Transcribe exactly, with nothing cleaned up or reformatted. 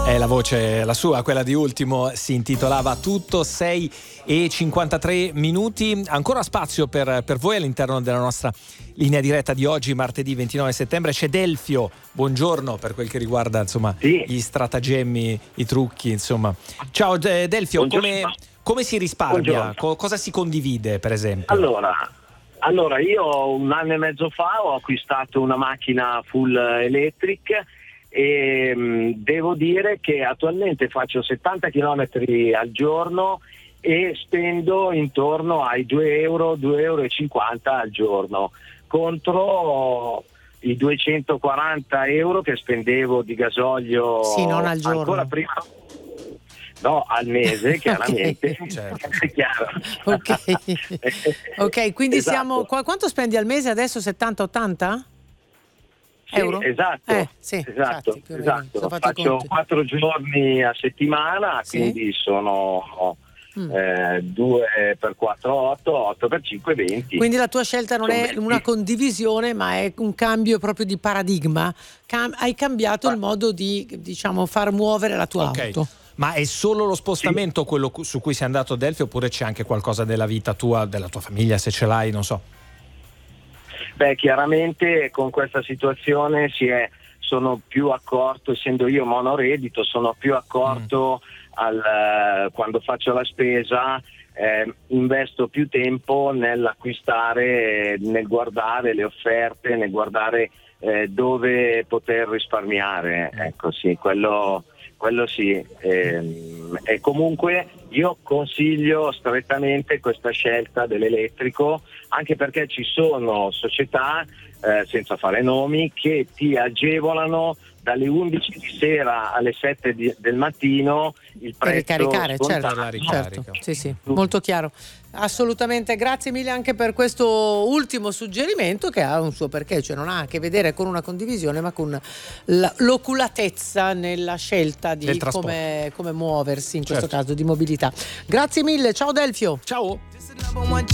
è la voce, la sua, quella di Ultimo, si intitolava Tutto. Sei e cinquantatré minuti, ancora spazio per, per voi all'interno della nostra linea diretta di oggi, martedì ventinove settembre. C'è Delfio, buongiorno, per quel che riguarda insomma sì. gli stratagemmi, i trucchi, insomma. Ciao Delfio, come, come si risparmia? Co- cosa si condivide, per esempio? Allora, allora, io un anno e mezzo fa ho acquistato una macchina full electric e mh, devo dire che attualmente faccio settanta chilometri al giorno e spendo intorno ai due euro, due euro e cinquanta al giorno, contro i duecentoquaranta euro che spendevo di gasolio sì, non al giorno. Ancora prima. No, al mese, chiaramente. Okay, certo. È chiaro. Ok, ok, quindi esatto. siamo. Quanto spendi al mese adesso? settanta ottanta? Sì, euro? esatto, Eh, sì, esatto, infatti, esatto. faccio Faccio quattro giorni a settimana, sì? quindi sono mm. eh, due per quattro, otto, otto per cinque, venti. Quindi la tua scelta non Sono è venti. una condivisione, ma è un cambio proprio di paradigma. Cam- hai cambiato Ma... il modo di, diciamo, far muovere la tua Okay. auto. Ma è solo lo spostamento sì. quello su cui sei andato, Delfio, oppure c'è anche qualcosa della vita tua, della tua famiglia, se ce l'hai, non so? Beh, chiaramente con questa situazione si è, sono più accorto, essendo io monoreddito, sono più accorto mm. al, quando faccio la spesa, eh, investo più tempo nell'acquistare, nel guardare le offerte, nel guardare eh, dove poter risparmiare. Mm. Ecco, sì, quello... Quello sì, ehm, e comunque io consiglio strettamente questa scelta dell'elettrico, anche perché ci sono società, eh, senza fare nomi, che ti agevolano dalle undici di sera alle sette di, del mattino il prezzo per ricaricare, scontato. certo, la ricarica. certo, sì, sì, molto chiaro. Assolutamente, grazie mille anche per questo ultimo suggerimento che ha un suo perché, cioè non ha a che vedere con una condivisione ma con la, l'oculatezza nella scelta di come, come muoversi, in questo certo. caso di mobilità. Grazie mille, ciao Delfio. Ciao.